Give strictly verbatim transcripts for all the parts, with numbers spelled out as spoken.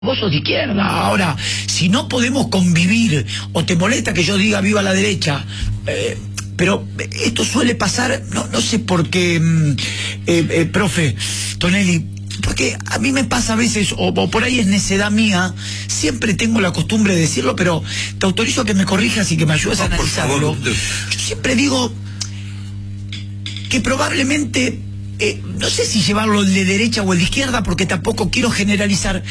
Vos sos de izquierda. Ahora, si no podemos convivir, o te molesta que yo diga viva la derecha, eh, pero esto suele pasar, no, no sé por qué, eh, eh, profe Tonelli, porque a mí me pasa a veces, o, o por ahí es necedad mía, siempre tengo la costumbre de decirlo, pero te autorizo a que me corrijas y que me ayudes no, a analizarlo. Yo siempre digo que probablemente, eh, no sé si llevarlo el de derecha o el de izquierda, porque tampoco quiero generalizar.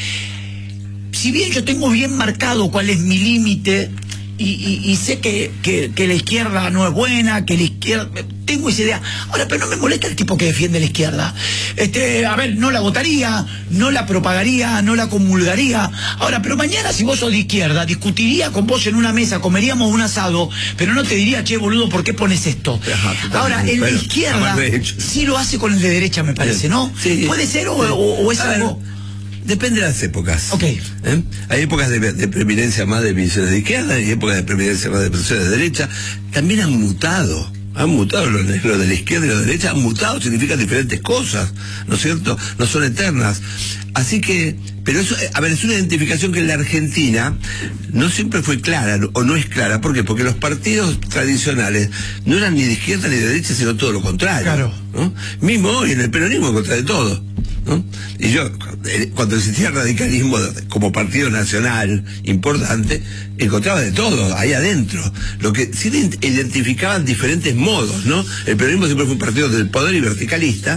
Si bien yo tengo bien marcado cuál es mi límite y, y, y sé que, que, que la izquierda no es buena, que la izquierda... Tengo esa idea. Ahora, pero no me molesta el tipo que defiende la izquierda. Este, a ver, no la votaría, no la propagaría, no la comulgaría. Ahora, pero mañana si vos sos de izquierda, discutiría con vos en una mesa, comeríamos un asado, pero no te diría, che, boludo, ¿por qué pones esto? Ajá, ahora, el de izquierda sí lo hace con el de derecha, me parece, ¿no? Sí, ¿puede ser o, o, o es algo...? Depende de las épocas. Okay. ¿Eh? Hay épocas de, de preeminencia más de posiciones de izquierda y épocas de preeminencia más de posiciones de derecha. También han mutado. Han mutado, lo de, lo de la izquierda y la derecha han mutado, significan diferentes cosas, ¿no es cierto? No son eternas. Así que, pero eso, a ver, es una identificación que en la Argentina no siempre fue clara, o no es clara. ¿Por qué? Porque los partidos tradicionales no eran ni de izquierda ni de derecha, sino todo lo contrario. Claro. ¿No? Mismo hoy en el peronismo en contra de todo, ¿no? Y yo, cuando existía el radicalismo como partido nacional importante, encontraba de todo ahí adentro. Lo que sí identificaban diferentes modos, ¿no? El peronismo siempre fue un partido del poder y verticalista,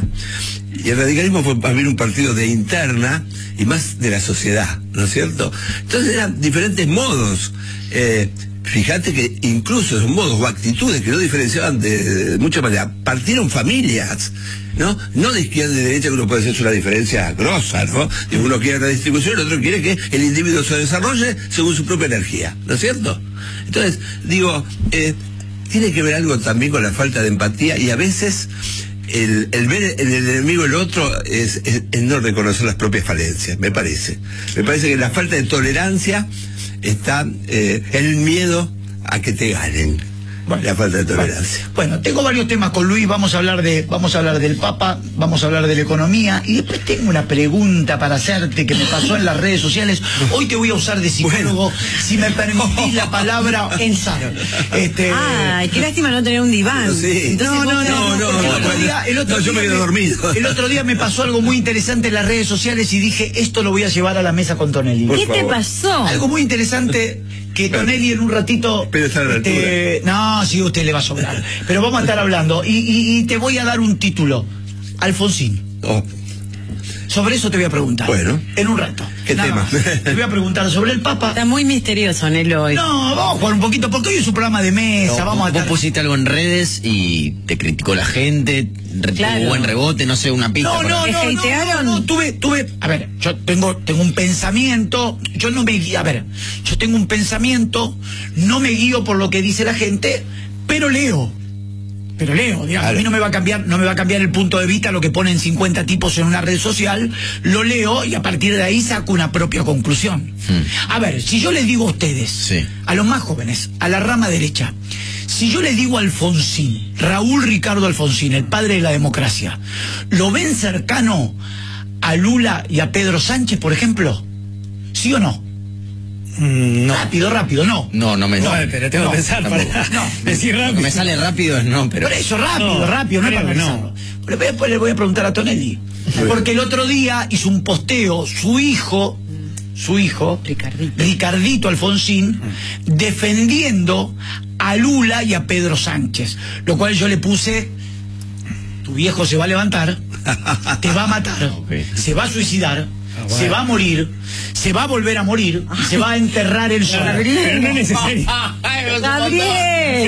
y el radicalismo fue más bien un partido de interna y más de la sociedad, ¿no es cierto? Entonces eran diferentes modos. Eh, Fíjate que incluso esos modos o actitudes que no diferenciaban de, de muchas maneras, partieron familias, ¿no? No de izquierda y de derecha, que uno puede hacer una diferencia grosa, ¿no? Y uno quiere la distribución, el otro quiere que el individuo se desarrolle según su propia energía, ¿no es cierto? Entonces, digo, eh, tiene que ver algo también con la falta de empatía, y a veces el, el ver en el enemigo el otro es, es, es no reconocer las propias falencias, me parece. Me parece que la falta de tolerancia está eh, el miedo a que te ganen. Bueno, la falta de tolerancia. Bueno, bueno, tengo varios temas con Luis. Vamos a hablar de, vamos a hablar del Papa, vamos a hablar de la economía, y después tengo una pregunta para hacerte que me pasó en las redes sociales. Hoy te voy a usar de psicólogo, bueno, si me permitís la palabra pensar. Este, Ay, qué lástima no tener un diván. Sí. No, no, no, no, no, el otro día, el otro no, yo me quedé dormido. El otro día me pasó algo muy interesante en las redes sociales y dije, esto lo voy a llevar a la mesa con Tonelli. ¿Qué te pasó? Algo muy interesante que Tonelli en un ratito... Pero está a la este, no, sí, a usted le va a sobrar. Pero vamos a estar hablando. Y, y, y te voy a dar un título. Alfonsín. Oh. Sobre eso te voy a preguntar. Bueno. En un rato. ¿Qué Nada tema? Más. Te voy a preguntar sobre el Papa. Está muy misterioso, Nelo, hoy. No, vamos a jugar un poquito, porque hoy es un programa de mesa. No, vamos a vos estar... pusiste algo en redes y te criticó la gente, claro. tuvo buen rebote, no sé, una pista. No, no, no, no, no, no, tuve, tuve, a ver, yo tengo, tengo un pensamiento, yo no me guío, a ver, yo tengo un pensamiento, no me guío por lo que dice la gente, pero leo. Pero leo, digamos, a mí no me va a cambiar, no me va a cambiar el punto de vista lo que ponen cincuenta tipos en una red social, lo leo y a partir de ahí saco una propia conclusión. Hmm. A ver, si yo les digo a ustedes, sí, a los más jóvenes, a la rama derecha, si yo les digo Alfonsín, Raúl Ricardo Alfonsín, el padre de la democracia, ¿lo ven cercano a Lula y a Pedro Sánchez, por ejemplo? ¿Sí o no? No. Rápido, rápido, no. No, no me no, sale. pero tengo no, que pensar para... No, decir rápido. Me sale rápido es no, pero... Por eso, rápido, no, rápido, no es para pensarlo. No. Después le voy a preguntar a Tonelli. Sí. Porque el otro día hizo un posteo, su hijo, su hijo, Ricardito, Ricardito Alfonsín, mm. defendiendo a Lula y a Pedro Sánchez. Lo cual yo le puse, tu viejo se va a levantar, te va a matar, okay, se va a suicidar, ah, bueno, se va a morir, se va a volver a morir, y se va a enterrar él solo. Gabriel, no es necesario. Gabriel,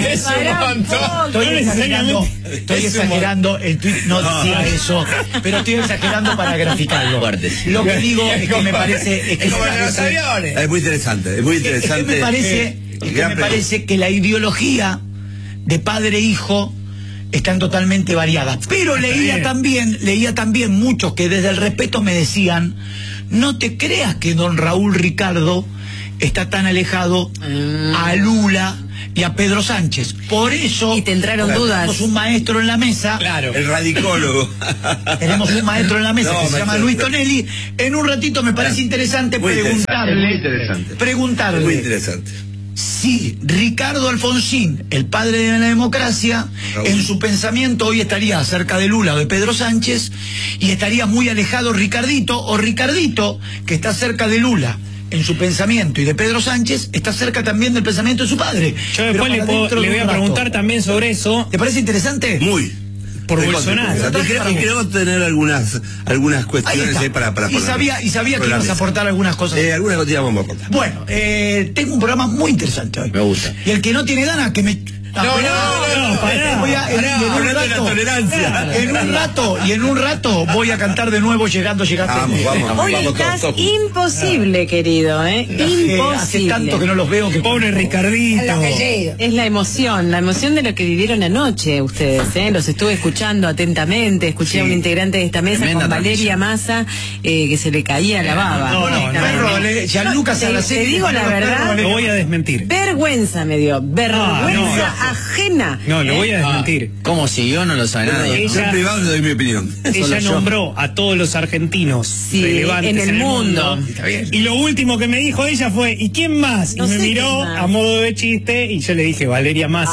estoy exagerando, estoy exagerando, el tuit no decía eso, pero estoy exagerando para graficarlo. Lo que digo es que me parece, es que como en los aviones. Es muy interesante, es muy interesante. Es que me parece, es que me parece que la ideología de padre e hijo están totalmente variadas. Pero leía también, leía también muchos que desde el respeto me decían, no te creas que don Raúl Ricardo está tan alejado a Lula y a Pedro Sánchez. Por eso Y te entraron tenemos dudas. un maestro en la mesa. Claro. El radicólogo. Tenemos un maestro en la mesa No, que se llama maestro. Luis Tonelli. En un ratito me parece interesante Muy preguntarle, interesante, muy interesante. preguntarle Muy interesante. si Ricardo Alfonsín, el padre de la democracia, Raúl. en su pensamiento hoy estaría cerca de Lula o de Pedro Sánchez y estaría muy alejado Ricardito, o Ricardito, que está cerca de Lula en su pensamiento y de Pedro Sánchez, está cerca también del pensamiento de su padre. Yo después Pero le, para puedo- dentro le de voy un a rato. preguntar también sobre eso. ¿Te parece interesante? Muy. Por Muy Bolsonaro. interesante. Y queremos- y queremos tener algunas, algunas Ahí cuestiones está. ahí para, para y, poner sabía, y sabía que sobre la ibas a mesa. aportar algunas cosas. Eh, algunas cosas vamos a aportar. Bueno, eh, tengo un programa muy interesante hoy. Me gusta. Y el que no tiene ganas, que me... No, no, no, no, pará, Voy a- en- pará, y en un hablando de la rato- tolerancia. En un rato, y en un rato voy a cantar de nuevo llegando, llegando. Vamos, vamos, Hoy vamos estás todos, todos. imposible, querido, ¿eh? Eh, Imposible. hace tanto que no los veo que... Pobre Ricardito. Es la emoción, la emoción de lo que vivieron anoche ustedes, ¿eh? Los estuve escuchando atentamente, escuché a un integrante de esta mesa Tremenda con Valeria Massa, eh, que se le caía la baba. No, no, Bueno, perro, Vale- Gianluca No, te- Saraceni, te digo la perro, verdad. perro, Lo voy a desmentir. Vergüenza me dio, vergüenza no, no. ajena. No, lo voy a Ah, desmentir. ¿Cómo siguió? No lo sabe nadie. Ella- Yo en privado le doy mi opinión. Ella Solo yo. nombró a todos los argentinos Sí, relevantes en el mundo. Y lo último que me dijo ella fue, ¿y quién más? No y me sé miró quién más. a modo de chiste y yo le dije, Valeria Massa.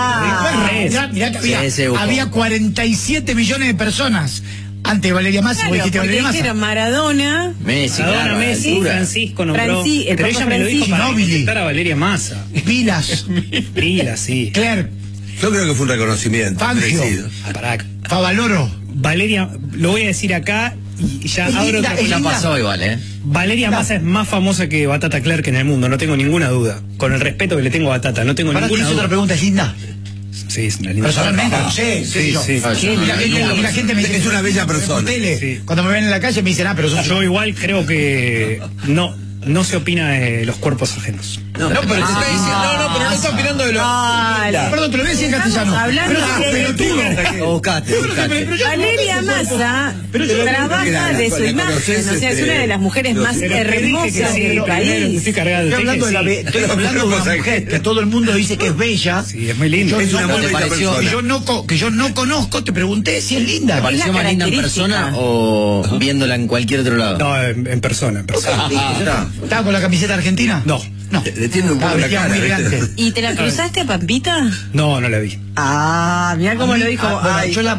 Ah. Le dije, Mirá, mirá que había, Sí, ese buscó. había cuarenta y siete millones de personas ante de Valeria Massa. Claro, vos dijiste porque Valeria Massa. dijeron Maradona, Messi, Maradona, claro, Messi, altura. Francisco nombró. Franci- el pero Papa ella me lo dijo Francisco. para Nobili. contestar a Valeria Massa. Pilas, Pila, sí. Claire, Yo creo que fue un reconocimiento. Fangio. merecido. Ah, pará. Favaloro. Valeria, lo voy a decir acá y ya Es abro linda, otra es Ya linda. pasó igual, ¿eh? Valeria Massa es más famosa que Batata Clark en el mundo, no tengo ninguna duda. Con el respeto que le tengo a Batata, no tengo Para ti ninguna hice otra duda. pregunta, ¿es linda? Sí, es una linda. Personalmente, no sé. Sí, yo. sí. Ah, Y la gente, y la gente me dice Es una bella persona. por tele, Sí. Cuando me ven en la calle me dicen, ah, pero sos Yo igual creo que no, no se opina de los cuerpos ajenos. No, pero te está diciendo, no, no, pero no está opinando de lo. Dale. Perdón, te lo voy a decir en Estamos castellano. hablando- Pero, ah, pelotudo. Buscate, buscate. Valeria Massa trabaja de su imagen, o sea, es una de las mujeres más Pero te dije que hermosas sí, del lo primero que país. estoy cargado. Estoy te hablando, de dije la sí. be- estoy hablando de una mujer que todo el mundo dice que es bella. Sí, es muy linda. Yo Es una no- muy ¿Te bella pareció- persona. que yo no co- que yo no conozco, te pregunté si es linda. ¿Te pareció la más linda en característica. persona o viéndola en cualquier otro lado? No, en, en persona, en persona. Está. ¿Estaba con la camiseta argentina? No, No. Le tiene un poco Ah, la vestía cara. muy ¿viste? elegante. ¿Y te la cruzaste a Pampita? no, no la vi. Ah, mira cómo A mí- lo dijo. ah, bueno, Ay, yo la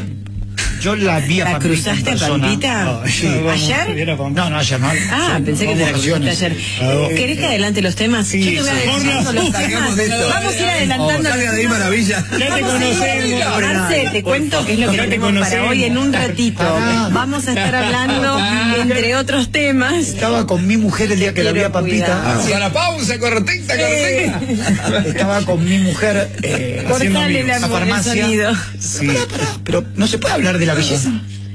yo la vi a ¿La Pampita en cruzaste a persona. Pampita? No, Sí. vamos, ¿Ayer? era con- No, no, ayer no. Ah, pensé que te la cruzaste ayer. ¿Querés que adelante los temas? Sí, Yo te voy a sí. adelantando los temas. Salgamos de esto. Vamos a ir adelantando Salga los de ahí, temas. maravilla. Ya te Vamos a ir- conocemos. Marce, te cuento qué es lo que Ya te tenemos para conocemos. hoy en un ratito. Ah. Vamos a estar hablando, entre otros temas. Estaba con mi mujer el día que la vi a Quiero Pampita. cuidar. Hacia la pausa, correcta, correcta. Estaba con mi mujer eh, Haciendo Cortale la, a amigos. el farmacia. sonido. Sí. Pará, pará, pero no se puede hablar de la belleza.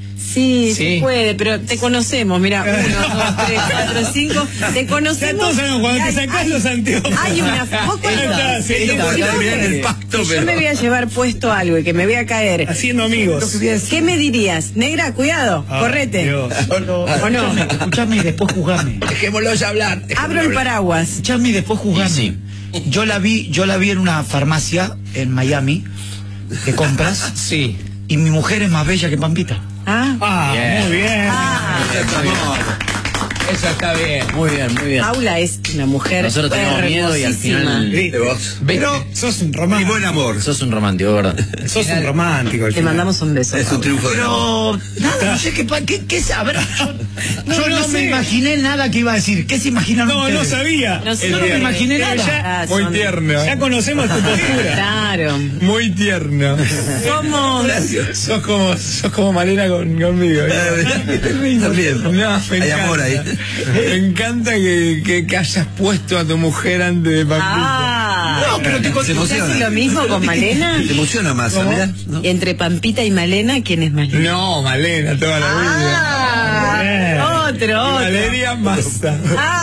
Sí, Sí. se puede, pero te conocemos, mira, uno, dos, tres, cuatro, cinco, te Ya conocemos. todos sabemos, cuando te Hay- sacás hay- los anteojos. Hay una foto. Ahí está, sí, Esto está. puede Yo- terminar en el pacto, Yo pero. me voy a llevar puesto algo y que me voy a caer. Haciendo amigos. ¿Qué me dirías? Negra, cuidado, Ah, correte. Dios. Solo, ¿O no? escuchame, escuchame y después juzgame. Dejémoslo ya hablar. Abro el paraguas. Escuchame y después juzgame. Sí, Yo la vi, yo la vi en una farmacia en Miami de compras Sí. y mi mujer es más bella que Pampita. Ah, Ah, Bien. muy bien. ah. Eso está bien. Muy bien, muy bien. Paula es una mujer Nosotros tenemos miedo y al hermosísima. final- De vos. Pero Sos un Y romántico. buen amor. Sos un romántico, ¿verdad? Sos un romántico. al Te final. mandamos un beso. Es un triunfo de amor. Pero nada, no sé qué, pa- qué, qué a ver, yo no, No, no no me sé. imaginé nada que iba a decir. ¿Qué se imaginaron No, no ustedes? sabía. No sé. Yo no me imaginé Pero nada. ya- Ah, son- Ya conocemos tu postura. Claro. Muy tierno. ¿Cómo? Sos como, sos como Malena con, conmigo. También. No, me Hay encanta. amor ahí. Me encanta que, que, que hayas puesto a tu mujer antes de Pampita. Ah. No, pero te Se ¿Haces emociona. lo mismo con Malena? Te emociona más, ¿sabes? ¿No? Entre Pampita y Malena, ¿quién es más linda? No, Malena, toda la vida. Ah, Bien. otro, otro. Valeria Massa. Ah,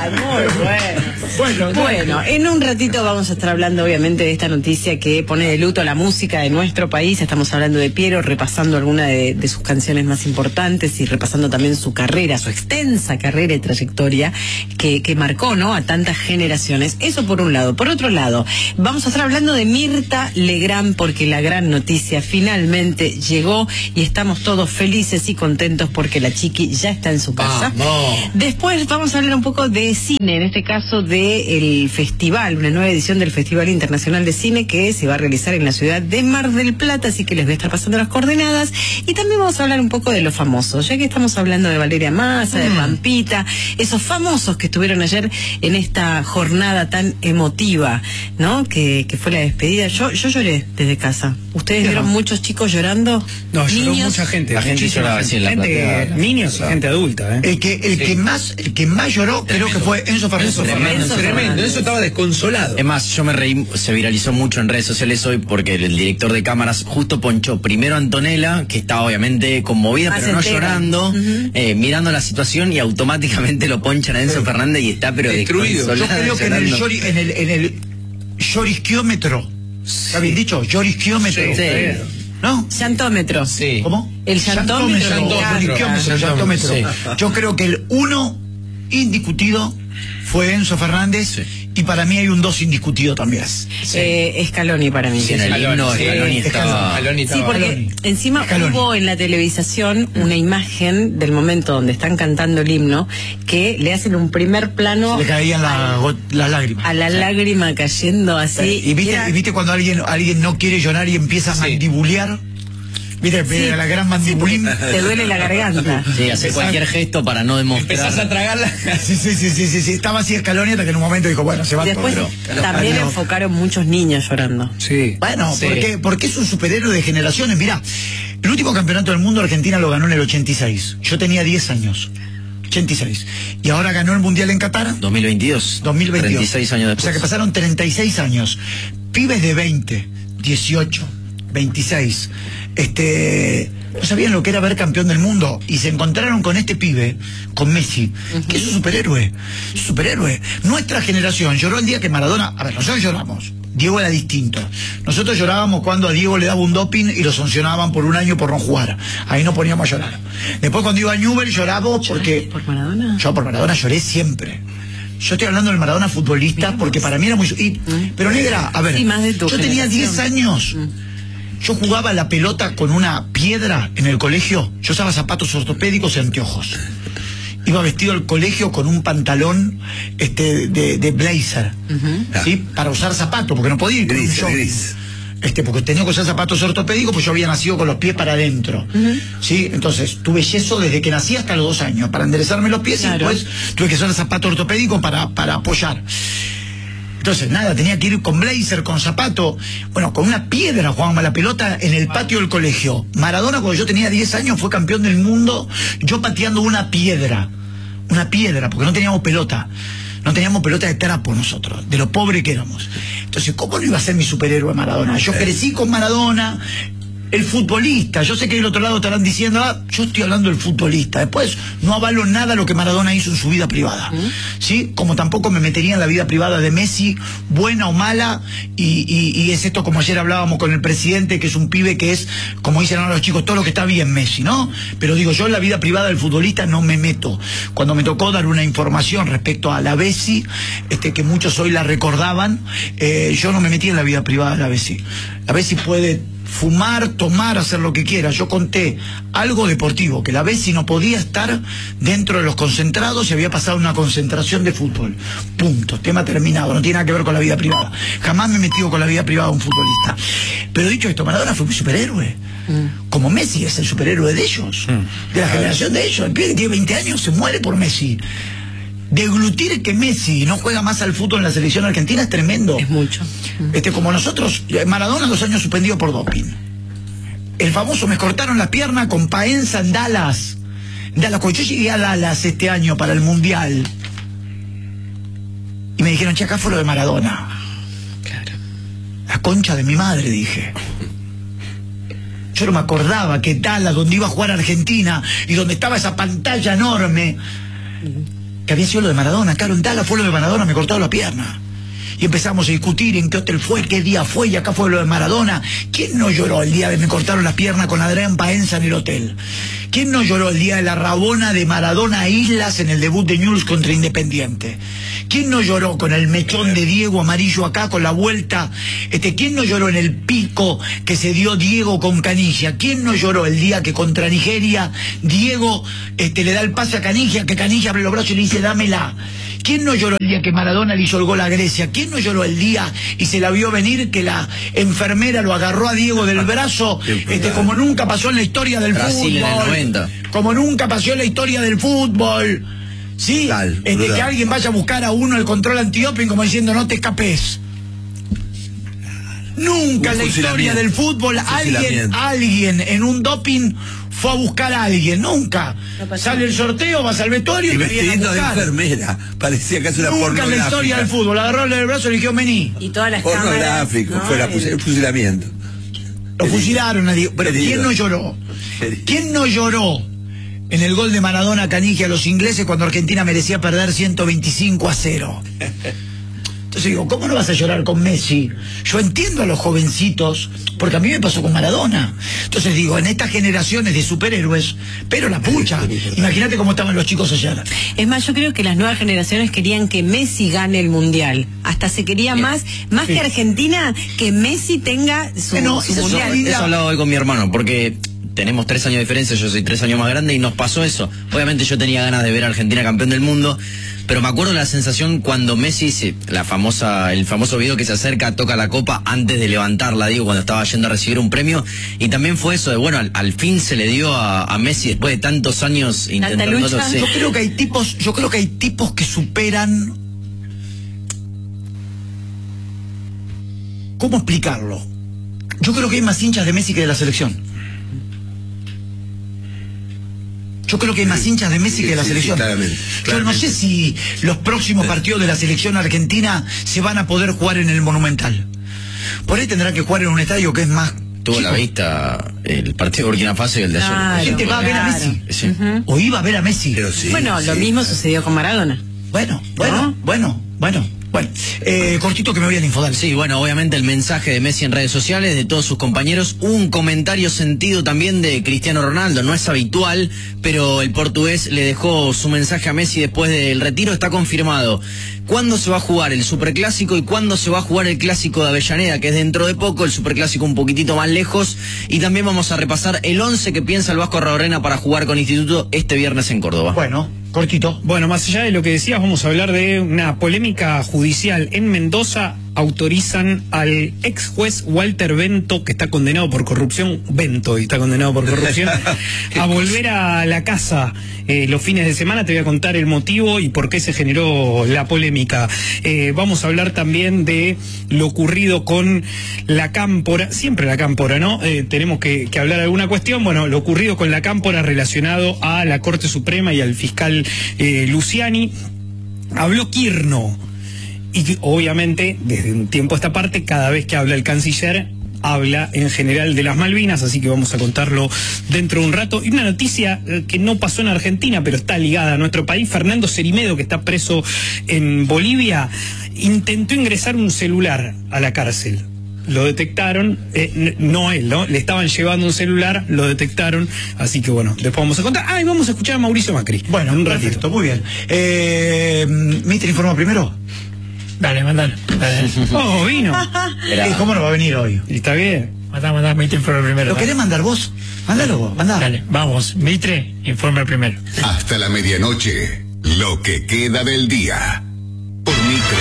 muy bueno. Bueno, Bueno, en un ratito vamos a estar hablando obviamente de esta noticia que pone de luto la música de nuestro país. Estamos hablando de Piero, repasando algunas de, de sus canciones más importantes y repasando también su carrera, su extensa carrera y trayectoria que, que marcó, ¿no?, a tantas generaciones. Eso por un lado. Por otro lado, vamos a estar hablando de Mirta Legrand, porque la gran noticia finalmente llegó y estamos todos felices y contentos porque la chiqui ya está en su casa. Vamos. Después vamos a hablar un poco de cine, en este caso del festival, una nueva edición del Festival Internacional de Cine que se va a realizar en la ciudad de Mar del Plata, así que les voy a estar pasando las coordenadas. Y también vamos a hablar un poco de los famosos, ya que estamos hablando de Valeria Massa, de Pampita, esos famosos que estuvieron ayer en esta jornada tan emotiva, ¿no?, que, que fue la despedida. Yo yo lloré desde casa. ¿Ustedes vieron muchos chicos llorando? No, lloró Niños. mucha gente. La gente muchísima lloraba así en la gente, platea. niños y gente adulta, ¿eh? El que, el que más, el que más lloró creo que fue Enzo Fernández. Enzo Fernández. Enzo Tremendo, Fernández. eso estaba desconsolado. Es más, yo me reí, se viralizó mucho en redes sociales hoy porque el director de cámaras justo ponchó primero a Antonella, que estaba obviamente conmovida, Más pero no entera. llorando, Ujú. eh, mirando la situación, y automáticamente lo ponchan a Enzo Fernández y está pero Destruido. Yo desconsolado, creo que en el, llorando. llori- en el, en el llorisquiómetro, ¿está bien dicho? Llorisquiómetro. Sí, Sí. ¿No? Llantómetro. Sí. ¿Cómo? El llantómetro. Llorisquiómetro, Llantómetro. llantómetro. Sí. Yo creo que el uno indiscutido fue Enzo Fernández, Sí. y para mí hay un dos indiscutido también. Eh, Scaloni para mí. Sí, en el himno Sí, Scaloni Scaloni, estaba... Scaloni Sí, estaba- porque Scaloni. encima Scaloni. hubo en la televisación una imagen del momento donde están cantando el himno que le hacen un primer plano Le caían la go- las lágrimas. a la lágrima cayendo así. y viste, era- y viste cuando alguien alguien no quiere llorar y empieza a Sí. mandibulear. ¿Viste? Sí. La gran mandibulín. te duele la garganta. Sí, hacer cualquier gesto para no demostrar. Empezás a tragarla. Sí, sí, sí, sí, sí, sí. Estaba así Scaloni hasta que en un momento dijo, bueno, se va Después todo. también Pero- enfocaron muchos niños llorando. Sí. Bueno, Sí. porque, porque es un superhéroe de generaciones. Mirá, el último campeonato del mundo Argentina lo ganó en el ochenta y seis. Yo tenía diez años. ochenta y seis. Y ahora ganó el Mundial en Qatar. dos mil veintidós. dos mil veintidós. treinta y seis años O después. sea que pasaron treinta y seis años. Pibes de veinte, dieciocho, veintiséis. Este. No sabían lo que era ver campeón del mundo. Y se encontraron con este pibe, con Messi, que es un superhéroe. Es un superhéroe. Nuestra generación lloró el día que Maradona. A ver, nosotros lloramos. Diego era distinto. Nosotros llorábamos cuando a Diego le daba un doping y lo sancionaban por un año por no jugar. Ahí no poníamos a llorar. Después cuando iba a Newell lloramos porque. ¿Por Maradona? Yo por Maradona lloré siempre. Yo estoy hablando del Maradona futbolista porque para mí era muy... y- pero negra, a ver, Sí, más de tu yo tenía generación. diez años. Yo jugaba la pelota con una piedra en el colegio. Yo usaba zapatos ortopédicos y anteojos. Iba vestido al colegio con un pantalón este, de, de blazer, ¿sí? Para usar zapatos, porque no podía ir con un Gris, jogging. gris. Este, porque tenía que usar zapatos ortopédicos, pues yo había nacido con los pies para adentro. ¿Sí? Entonces, tuve yeso desde que nací hasta los dos años, para enderezarme los pies, Claro. y después tuve que usar zapato ortopédico para, para apoyar. Entonces, nada, tenía que ir con blazer, con zapato. Bueno, con una piedra jugábamos la pelota en el patio del colegio. Maradona, cuando yo tenía diez años, fue campeón del mundo, yo pateando una piedra. Una piedra, porque no teníamos pelota. No teníamos pelota de trapo nosotros, de lo pobre que éramos. Entonces, ¿cómo no iba a ser mi superhéroe Maradona? Yo crecí con Maradona, el futbolista. Yo sé que del otro lado estarán diciendo, ah, yo estoy hablando del futbolista. Después, no avalo nada lo que Maradona hizo en su vida privada. ¿Sí? Como tampoco me metería en la vida privada de Messi, buena o mala. Y, y, y es esto, como ayer hablábamos con el presidente, que es un pibe que es, como dicen ahora los chicos, todo lo que está bien Messi, ¿no? Pero digo, yo en la vida privada del futbolista no me meto. Cuando me tocó dar una información respecto a la Bessi, este, que muchos hoy la recordaban, eh, yo no me metí en la vida privada de la Bessi. La Bessi puede fumar, tomar, hacer lo que quiera. Yo conté algo deportivo, que la Bessi no podía estar dentro de los concentrados y había pasado una concentración de fútbol. Punto. Tema terminado. No tiene nada que ver con la vida privada. Jamás me he metido con la vida privada de un futbolista. Pero dicho esto, Maradona fue mi superhéroe. Como Messi es el superhéroe de ellos. De la generación de ellos. El pibe que tiene veinte años se muere por Messi. Deglutir que Messi no juega más al fútbol en la selección argentina es tremendo. Es mucho. Este, como nosotros, Maradona dos años suspendido por doping. El famoso me cortaron la pierna con Paenza en Dallas. Dallas, cuando yo llegué a Dallas este año para el Mundial. Y me dijeron, che, acá fue lo de Maradona. Claro. La concha de mi madre, dije. Yo no me acordaba que Dallas, donde iba a jugar Argentina y donde estaba esa pantalla enorme, que había sido lo de Maradona. Claro, en Dallas fue lo de Maradona, me cortaron la pierna. Y empezamos a discutir en qué hotel fue, qué día fue, y acá fue lo de Maradona. ¿Quién no lloró el día de me cortaron la pierna con Adrián Paenza en el hotel? ¿Quién no lloró el día de la rabona de Maradona a Islas en el debut de Newell's contra Independiente? ¿Quién no lloró con el mechón de Diego amarillo acá, con la vuelta? Este, ¿quién no lloró en el pico que se dio Diego con Canilla? ¿Quién no lloró el día que contra Nigeria Diego este, le da el pase a Canilla, que Canilla abre los brazos y le dice dámela? ¿Quién no lloró el día que Maradona le hizo el gol a Grecia? ¿Quién no lloró el día y se la vio venir que la enfermera lo agarró a Diego del brazo, este, como nunca pasó en la historia del Brasil en el fútbol? noventa. Como nunca pasó en la historia del fútbol. ¿Sí? Brutal, este, brutal. que alguien vaya a buscar a uno el control antidoping como diciendo no te escapes. Nunca Un en la historia fusilamiento. del fútbol Un alguien, fusilamiento. alguien en un doping fue a buscar a alguien. Nunca. Sale el sorteo, vas al vestuario y, Y te vienen a vestidito de buscar. enfermera. Parecía casi una Nunca en la pornográfica. historia del fútbol. Agarró el brazo y le dijo vení. Y todas las cámaras. Pornográfico, ¿no? fue la fus- el fusilamiento. Lo fusilaron a Diego. Pero Herido. ¿quién no lloró? Herido. ¿Quién no lloró en el gol de Maradona a Caniggia a los ingleses cuando Argentina merecía perder ciento veinticinco a cero? Entonces digo, ¿cómo no vas a llorar con Messi? Yo entiendo a los jovencitos, porque a mí me pasó con Maradona. Entonces digo, en estas generaciones de superhéroes, pero la pucha, imagínate cómo estaban los chicos ayer. Es más, yo creo que las nuevas generaciones querían que Messi gane el Mundial. Hasta se quería más, más que Argentina, que Messi tenga su, Bueno, su esa es Mundial. una linda- Eso hablaba hoy con mi hermano, porque tenemos tres años de diferencia, yo soy tres años más grande y nos pasó eso. Obviamente yo tenía ganas de ver a Argentina campeón del mundo, pero me acuerdo la sensación cuando Messi, se- la famosa, el famoso video que se acerca, toca la copa antes de levantarla, digo, cuando estaba yendo a recibir un premio, y también fue eso de, bueno, al, al fin se le dio a, a Messi después de tantos años intentando lucha. sí. Yo creo que hay tipos, yo creo que hay tipos que superan. ¿Cómo explicarlo? Yo creo que hay más hinchas de Messi que de la selección. Yo creo que hay más hinchas de Messi Sí, que de la sí, selección. sí, claramente, Yo no claramente. sé si los próximos partidos de la selección argentina se van a poder jugar en el Monumental. Por ahí tendrán que jugar en un estadio que es más Tuvo chico. la vista el partido de Burkina Faso y el de ayer. Claro. La gente va a ver a Claro. Messi. Sí. O iba a ver a Messi. Pero sí, Bueno, lo sí. mismo sucedió con Maradona. Bueno, bueno, ¿No? bueno, bueno, bueno. Eh, cortito que me voy al Infodal. Sí, bueno, obviamente el mensaje de Messi en redes sociales, de todos sus compañeros, un comentario sentido también de Cristiano Ronaldo, no es habitual, pero el portugués le dejó su mensaje a Messi después del retiro, está confirmado. ¿Cuándo se va a jugar el Superclásico y cuándo se va a jugar el Clásico de Avellaneda, que es dentro de poco, el Superclásico un poquitito más lejos? Y también vamos a repasar el once que piensa el Vasco Arraurena para jugar con Instituto este viernes en Córdoba. Bueno, cortito. Bueno, más allá de lo que decías, vamos a hablar de una polémica judicial. En Mendoza autorizan al ex juez Walter Bento, que está condenado por corrupción, Bento, y está condenado por corrupción, a volver a la casa eh, los fines de semana. Te voy a contar el motivo y por qué se generó la polémica. Eh, vamos a hablar también de lo ocurrido con la Cámpora, siempre la Cámpora, ¿no? Eh, tenemos que, que hablar de alguna cuestión. Bueno, lo ocurrido con la Cámpora relacionado a la Corte Suprema y al fiscal eh, Luciani. Habló Quirno. Y obviamente, desde un tiempo a esta parte, cada vez que habla el canciller, habla en general de las Malvinas, así que vamos a contarlo dentro de un rato. Y una noticia eh, que no pasó en Argentina, pero está ligada a nuestro país. Fernando Cerimedo, que está preso en Bolivia, intentó ingresar un celular a la cárcel. Lo detectaron, eh, n- no él, ¿no? Le estaban llevando un celular, lo detectaron, así que bueno, después vamos a contar. Ah, y vamos a escuchar a Mauricio Macri. Bueno, en un perfecto, ratito. muy bien. Eh, ¿Mitre informa primero? Dale, mandalo. Dale. Oh, vino. Eh, ¿Cómo no va a venir hoy? Y está bien. Mandá, mandá, Mitre informa primero. ¿Lo dale. querés mandar vos? Mándalo vos, mandá. Dale, vamos, Mitre informa primero. Hasta la medianoche, lo que queda del día. Por Mitre.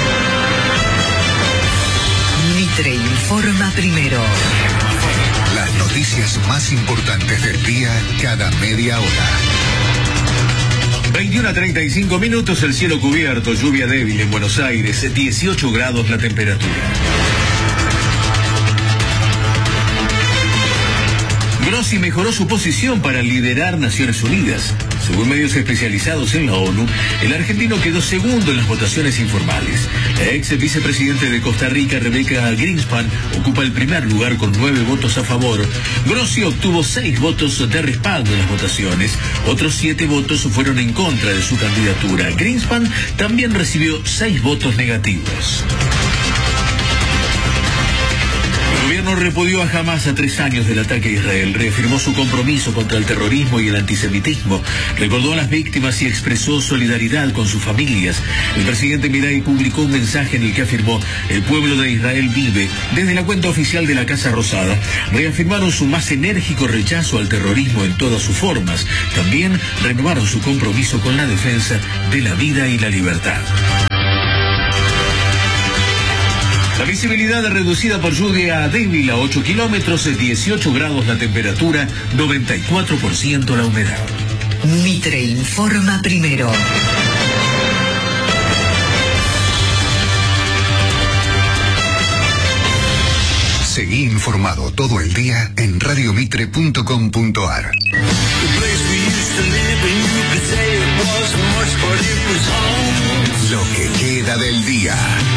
Mitre informa primero. Las noticias más importantes del día cada media hora. veintiuno a treinta y cinco minutos, el cielo cubierto, lluvia débil en Buenos Aires, dieciocho grados la temperatura. Grossi mejoró su posición para liderar Naciones Unidas. Según medios especializados en la ONU, el argentino quedó segundo en las votaciones informales. La ex vicepresidente de Costa Rica, Rebecca Greenspan, ocupa el primer lugar con nueve votos a favor. Grossi obtuvo seis votos de respaldo en las votaciones. Otros siete votos fueron en contra de su candidatura. Greenspan también recibió seis votos negativos. El gobierno repudió a Hamás a tres años del ataque a Israel, reafirmó su compromiso contra el terrorismo y el antisemitismo, recordó a las víctimas y expresó solidaridad con sus familias. El presidente Milei publicó un mensaje en el que afirmó: el pueblo de Israel vive. Desde la cuenta oficial de la Casa Rosada, reafirmaron su más enérgico rechazo al terrorismo en todas sus formas. También renovaron su compromiso con la defensa de la vida y la libertad. La visibilidad reducida por lluvia débil a ocho kilómetros, dieciocho grados la temperatura, noventa y cuatro por ciento la humedad. Mitre informa primero. Seguí informado todo el día en radio mitre punto com punto ar. Lo que queda del día.